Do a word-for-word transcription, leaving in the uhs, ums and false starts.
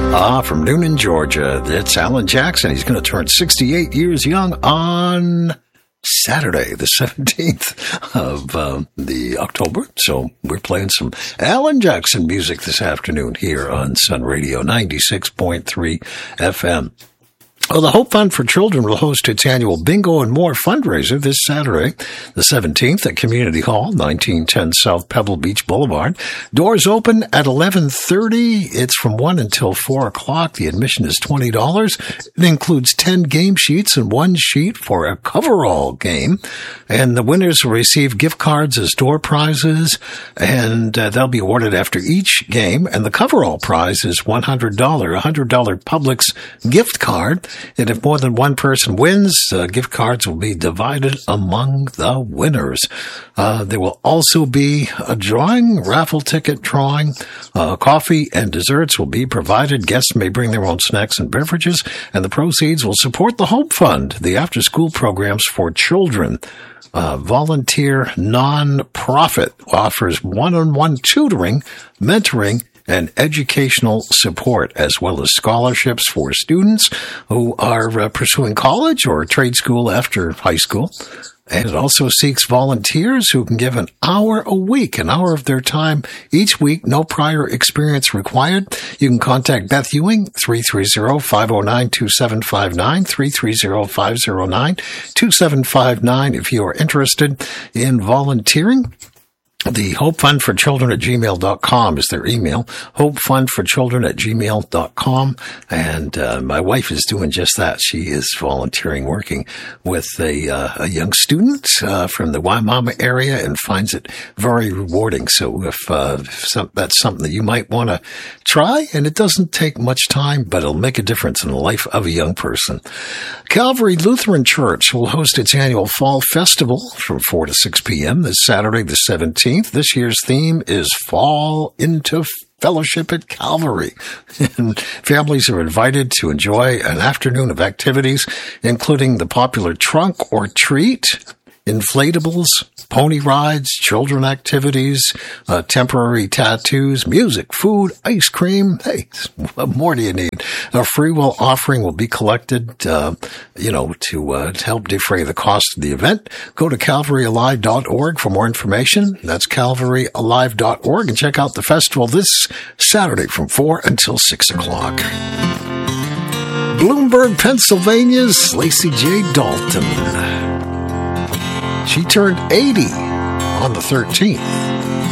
Ah, from Noonan, Georgia, it's Alan Jackson. He's going to turn sixty-eight years young on Saturday, the seventeenth of uh, the October. So we're playing some Alan Jackson music this afternoon here on Sun Radio ninety-six point three F M. Well, the Hope Fund for Children will host its annual Bingo and More fundraiser this Saturday, the seventeenth, at Community Hall, nineteen ten South Pebble Beach Boulevard. Doors open at eleven thirty. It's from one until four o'clock. The admission is twenty dollars. It includes ten game sheets and one sheet for a coverall game. And the winners will receive gift cards as door prizes, and uh, they'll be awarded after each game. And the coverall prize is one hundred dollars, a one hundred dollars Publix gift card. And if more than one person wins, uh, gift cards will be divided among the winners. Uh, there will also be a drawing, raffle ticket drawing. Uh, coffee and desserts will be provided. Guests may bring their own snacks and beverages, and the proceeds will support the Hope Fund, the after-school programs for children. Uh, volunteer non-profit offers one-on-one tutoring, mentoring, and educational support, as well as scholarships for students who are uh, pursuing college or trade school after high school. And it also seeks volunteers who can give an hour a week, an hour of their time each week, no prior experience required. You can contact Beth Ewing, three three zero, five zero nine, two seven five nine, three three zero, five zero nine, two seven five nine if you are interested in volunteering. The Hope Fund for Children at gmail dot com is their email, hope fund for children at gmail dot com. And uh, my wife is doing just that. She is volunteering, working with a, uh, a young student uh, from the Waimama area, and finds it very rewarding. So if, uh, if some, that's something that you might want to try, and it doesn't take much time, but it'll make a difference in the life of a young person. Calvary Lutheran Church will host its annual Fall Festival from four to six p.m. this Saturday, the seventeenth. This year's theme is Fall into Fellowship at Calvary. And families are invited to enjoy an afternoon of activities, including the popular trunk or treat, inflatables, pony rides, children activities, uh, temporary tattoos, music, food, ice cream. Hey, what more do you need? A free will offering will be collected, uh, you know, to, uh, to help defray the cost of the event. Go to calvary alive dot org for more information. That's calvary alive dot org, and check out the festival this Saturday from four until six o'clock. Bloomberg, Pennsylvania's Lacey J. Dalton. She turned eighty on the thirteenth.